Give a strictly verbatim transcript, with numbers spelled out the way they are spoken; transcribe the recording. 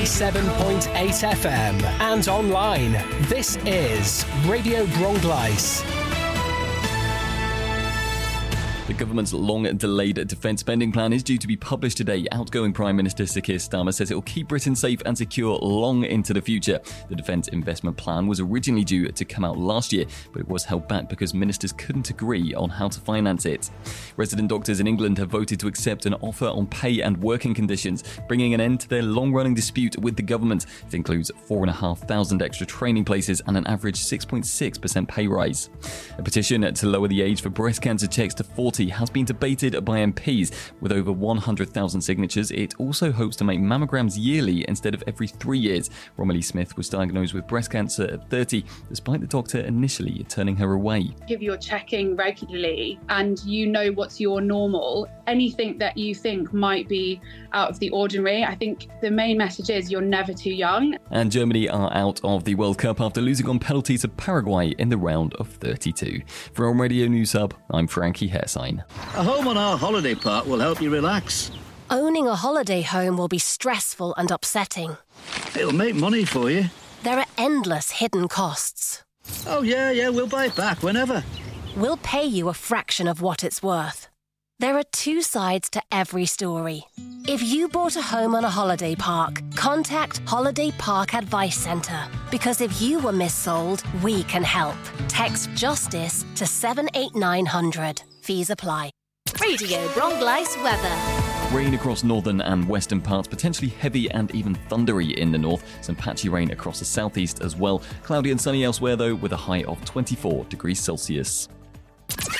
ninety-seven point eight F M and online. This is Radio Bronglice. The government's long-delayed defence spending plan is due to be published today. Outgoing Prime Minister Sir Keir Starmer says it will keep Britain safe and secure long into the future. The defence investment plan was originally due to come out last year, but it was held back because ministers couldn't agree on how to finance it. Resident doctors in England have voted to accept an offer on pay and working conditions, bringing an end to their long-running dispute with the government. It includes four thousand five hundred extra training places and an average six point six percent pay rise. A petition to lower the age for breast cancer checks to forty has been debated by M Ps. With over one hundred thousand signatures, it also hopes to make mammograms yearly instead of every three years. Romilly Smith was diagnosed with breast cancer at thirty, despite the doctor initially turning her away. If you're checking regularly and you know what's your normal, anything that you think might be out of the ordinary, I think the main message is you're never too young. And Germany are out of the World Cup after losing on penalty to Paraguay in the round of thirty-two. From Radio News Hub, I'm Frankie Hairsine. A home on our holiday park will help you relax. Owning a holiday home will be stressful and upsetting. It'll make money for you. There are endless hidden costs. Oh yeah, yeah, we'll buy it back whenever. We'll pay you a fraction of what it's worth. There are two sides to every story. If you bought a home on a holiday park, contact Holiday Park Advice Centre. Because if you were missold, we can help. Text JUSTICE to seven eight nine hundred. Fees apply. Radio Bronglice weather. Rain across northern and western parts, potentially heavy and even thundery in the north. Some patchy rain across the southeast as well. Cloudy and sunny elsewhere though, with a high of twenty-four degrees Celsius.